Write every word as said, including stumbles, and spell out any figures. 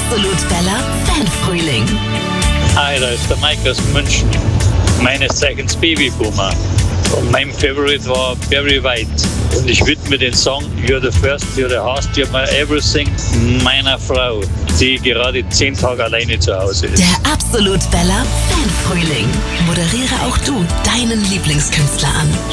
Absolut Bella Fanfrühling. Hi, da ist der Mike aus München. Meines Zeichens Babyboomer. Und mein Favorite war Barry White. Und ich widme den Song You're the First, You're the House, You're my Everything meiner Frau, die gerade zehn Tage alleine zu Hause ist. Der Absolut Bella Fanfrühling. Moderiere auch du deinen Lieblingskünstler an.